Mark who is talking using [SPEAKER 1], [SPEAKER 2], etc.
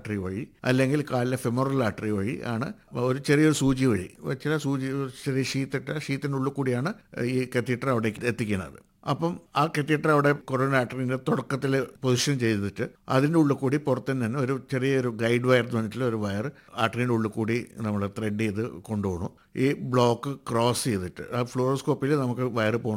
[SPEAKER 1] Artery വഴി, അല്ലെങ്കിൽ കാലിലെ ഫെമോറൽ ആർട്ടറി വഴി ആണ് ഒരു ചെറിയൊരു സൂചി വഴി, ചെറിയ ഷീത്തിൻ്റെ ഉള്ളിൽ കൂടിയാണ് ഈ കത്തീറ്റർ അവിടേക്ക് എത്തിക്കുന്നത്. അപ്പം ആ കത്തീറ്റർ അവിടെ കൊറോണറി ആർട്ടറിൻ്റെ തുടക്കത്തിൽ പൊസിഷൻ ചെയ്തിട്ട് അതിൻ്റെ ഉള്ളിൽ കൂടി പുറത്തുനിന്ന് തന്നെ ഒരു ചെറിയൊരു ഗൈഡ് വയർ എന്ന് പറഞ്ഞിട്ടുള്ള ഒരു വയർ ആർട്ടറിൻ്റെ ഉള്ളിൽ കൂടി നമ്മൾ ത്രെഡ് ചെയ്ത് കൊണ്ടുപോകണം. ഈ ബ്ലോക്ക് ക്രോസ് ചെയ്തിട്ട് ആ ഫ്ലൂറോസ്കോപ്പിൽ നമുക്ക് വയർ